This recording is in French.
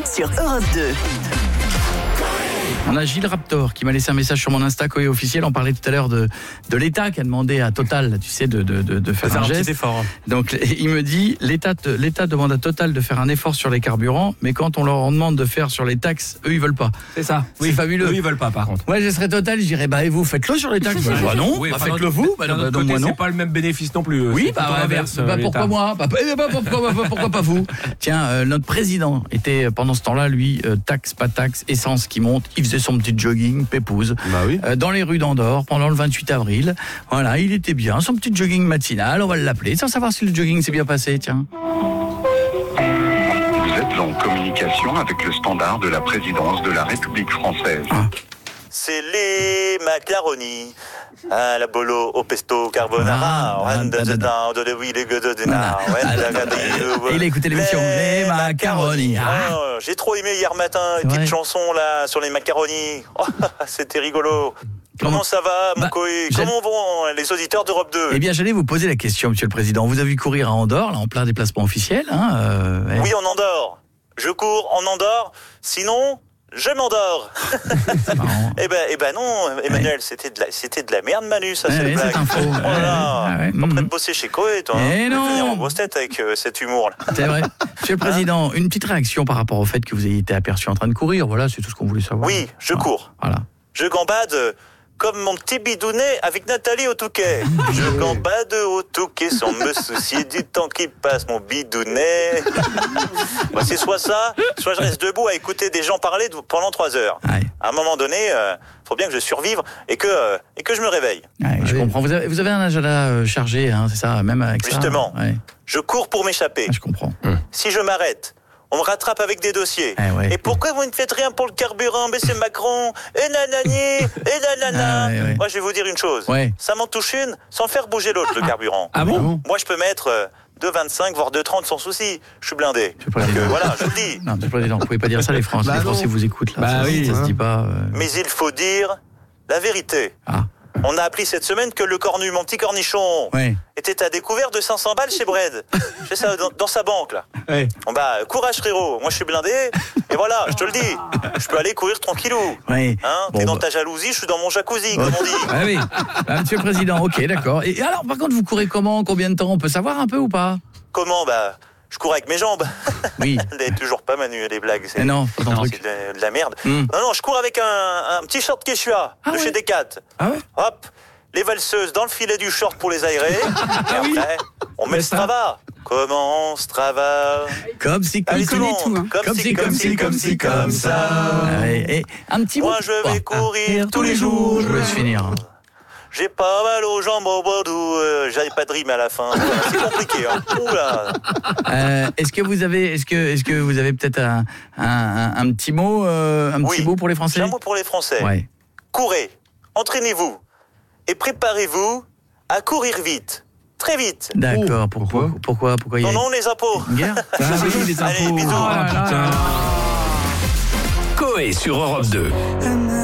sur Europe 2. On a Gilles Raptor qui m'a laissé un message sur mon Insta Coé officiel. On parlait tout à l'heure de l'État qui a demandé à Total, tu sais, de faire un geste. Effort. Donc il me dit l'État demande à Total de faire un effort sur les carburants, mais quand on leur demande de faire sur les taxes, eux ils veulent pas. C'est ça. C'est fabuleux. Eux ils veulent pas par contre. Moi je serais Total, je dirais et vous faites-le sur les taxes. Bah non, Oui, faites-le vous. D'un autre côté, c'est pas le même bénéfice non plus. Oui, c'est l'inverse. pourquoi moi pourquoi pas vous. Tiens, notre président était pendant ce temps-là, lui, taxe, pas taxe, essence qui monte, il faisait son petit jogging, pépouze, dans les rues d'Andorre pendant le 28 avril. Voilà, il était bien, son petit jogging matinal, on va l'appeler, sans savoir si le jogging s'est bien passé, tiens. Vous êtes en communication avec le standard de la présidence de la République française. C'est les macaronis. Ah, la bolo au pesto carbonara. Il a écouté l'émission Les macaronis. J'ai trop aimé hier matin une petite chanson là sur les macaronis. Oh, c'était rigolo. Comment ça va, mon Coé? Comment vont les auditeurs d'Europe 2? Eh bien, j'allais vous poser la question, monsieur le président. Vous avez vu courir à Andorre, là, en plein déplacement officiel, hein Oui, en Andorre. Je cours en Andorre. Sinon, je m'endors. Eh ben non, Emmanuel, c'était de la merde, Manu, ça, c'est blague. C'est un faux. Oh là, pas prêt de bosser chez Coé, toi. Non. Venir en grosse tête avec cet humour-là. C'est vrai. Monsieur le président, une petite réaction par rapport au fait que vous ayez été aperçu en train de courir. Voilà, c'est tout ce qu'on voulait savoir. Oui, je cours. Voilà. Je gambade comme mon petit bidounet avec Nathalie au Touquet. Je gambade au Touquet sans me soucier du temps qui passe, mon bidounet. Bah, c'est soit ça, soit je reste debout à écouter des gens parler pendant 3 heures. Ouais. À un moment donné, faut bien que je survive et que je me réveille. Ouais, je comprends. Vous avez un agenda chargé, hein, c'est ça, même avec Justement, ça. Ouais. je cours pour m'échapper. Je comprends. Si je m'arrête, on me rattrape avec des dossiers. Ouais. Et pourquoi vous ne faites rien pour le carburant? Mais c'est Macron, et nanani, et nanana. Ouais. Moi, je vais vous dire une chose. Ouais. Ça m'en touche une sans faire bouger l'autre, le carburant. Ah bon? Moi, je peux mettre 2,25 voire 2,30 sans souci. Je suis blindé. Donc, voilà, je vous le dis. Non, monsieur le président, vous pouvez pas dire ça, les Français. Les Français vous écoutent, là. Ça se dit pas. Mais il faut dire la vérité. Ah. On a appris cette semaine que le cornu, mon petit cornichon, était à découvert de 500 balles chez Bred. C'est ça, dans sa banque, là. Ouais. Bon bah, courage frérot, moi je suis blindé, et voilà, je te le dis, je peux aller courir tranquillou. Ouais. Hein, t'es dans ta jalousie, je suis dans mon jacuzzi, comme on dit. Ah oui, monsieur le président, ok, d'accord. Et alors, par contre, vous courez comment? Combien de temps? On peut savoir un peu ou pas? Comment? Bah, je cours avec mes jambes. Oui. Elle est toujours pas, Manu, les blagues. C'est, non, pas ton truc. c'est de la merde. Non, je cours avec un petit short Quechua de chez Decat. Ah ouais? Hop, les valseuses dans le filet du short pour les aérer. Et après, on met le Strava. Comment Strava? Comme si, comme Allez, ça. tout le monde. Comme ça. Et un petit Moi, mot. je vais courir tous les jours. Je vous laisse finir. J'ai pas mal aux jambes au Bordeaux, j'avais pas de rime à la fin. C'est compliqué, hein. Oula. Est-ce que vous avez peut-être un petit mot, petit mot pour les Français? J'ai un mot pour les Français. Ouais. Courez, entraînez-vous et préparez-vous à courir vite, très vite. D'accord. Pourquoi il y a Non, les impôts. une guerre? Les Allez, bisous. putain. Coé sur Europe 2.